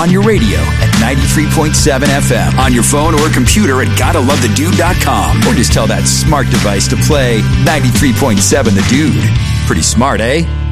on your radio at 93.7 FM, on your phone or computer at gottalovethedude.com, or just tell that smart device to play 93.7 The Dude. Pretty smart, eh?